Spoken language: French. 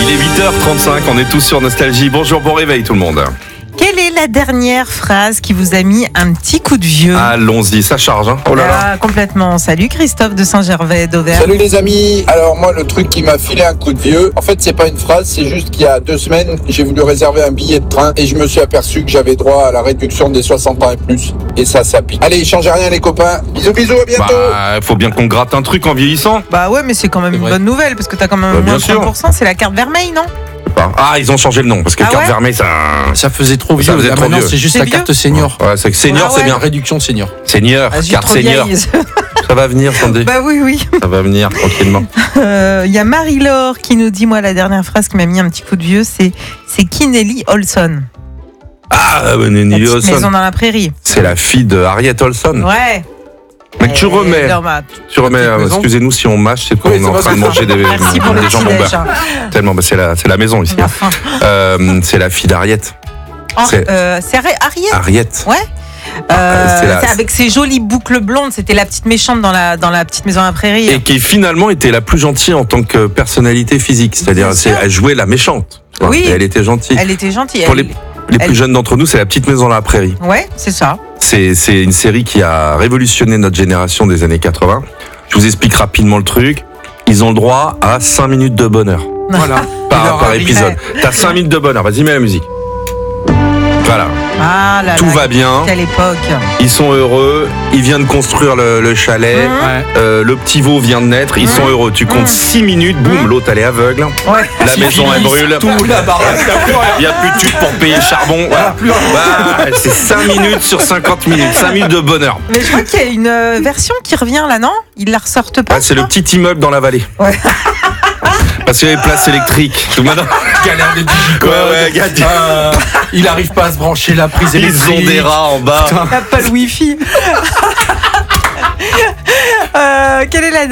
Il est 8h35, on est tous sur Nostalgie. Bonjour, bon réveil tout le monde. Quelle est la dernière phrase qui vous a mis un petit coup de vieux? Allons-y, ça charge. Hein. Oh là là. Ah, complètement. Salut Christophe de Saint-Gervais d'Auvergne. Salut les amis. Alors moi le truc qui m'a filé un coup de vieux, en fait c'est pas une phrase, c'est juste qu'il y a 2 semaines j'ai voulu réserver un billet de train et je me suis aperçu que j'avais droit à la réduction des 60 ans et plus. Et ça pique. Allez, changez rien les copains. Bisous, à bientôt. Faut bien qu'on gratte un truc en vieillissant. Bah ouais, mais c'est quand même une bonne nouvelle parce que t'as quand même bien moins de sûr. 30%. C'est la carte vermeille, non? Ah, ils ont changé le nom parce que Ah carte ouais vermeille, Ça faisait trop Ça vieux. faisait Là, trop maintenant, vieux. c'est juste C'est la vieux carte senior. Ouais, c'est que senior, Ah c'est ouais. bien. Réduction senior. Senior, Ah, je suis carte trop senior. vieille. Ça va venir, Sandy. Bah oui. Ça va venir tranquillement. Il y a Marie-Laure qui nous dit, moi, la dernière phrase qui m'a mis un petit coup de vieux, c'est Kinnelly Olson. Ah, La Nelly petite maison Olson. dans la prairie. C'est la fille de Harriet Olson. Ouais. Mais tu remets. Tu maison. Excusez-nous si on mâche, c'est qu'on Oui, est c'est en pas train de ça. manger des Merci pour le jambons petit-déj. beurre. Tellement, c'est la maison ici. Enfin. C'est la fille d'Harriet. C'est- C'est Harriet. Harriet. Ouais. c'est la- C'est avec ses jolies boucles blondes. C'était la petite méchante dans la petite maison à la prairie. Et qui finalement était la plus gentille en tant que personnalité physique. C'est-à-dire, Bien sûr. elle jouait la méchante. tu vois, Oui. et elle était gentille. Elle était gentille. Pour les elle- plus jeunes d'entre nous, c'est La Petite Maison dans la Prairie. Ouais, c'est ça. C'est une série qui a révolutionné notre génération des années 80. Je vous explique rapidement le truc. Ils ont le droit à 5 minutes de bonheur Voilà. par épisode. T'as 5 minutes de bonheur. Vas-y, mets la musique. Voilà. Ah là Tout là, va bien. quelle époque. Ils sont heureux. Ils viennent de construire le chalet. Ouais. Le petit veau vient de naître. Ils sont heureux. Tu comptes 6 minutes. Boum, l'autre, elle est aveugle. Ouais. La maison, elle brûle. Tout la baraque. Il n'y a plus de tube pour payer le charbon. Voilà. Bah, c'est 5 minutes sur 50 minutes. 5 minutes de bonheur. Mais je crois qu'il y a une version qui revient là, non? Ils la ressortent pas. Ouais, c'est je le crois. petit immeuble dans la vallée. Ouais. Parce qu'il y a les places électriques. Tout maintenant. Galère de digicode. Ouais, gars, Il arrive pas à se brancher la prise ils électrique. ont des rats en bas. Il n'y a pas le wifi. Quelle est la